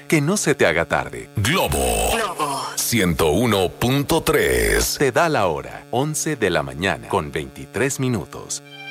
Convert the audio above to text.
Que no se te haga tarde. Globo 101.3. Te da la hora, 11 de la mañana, con 23 minutos.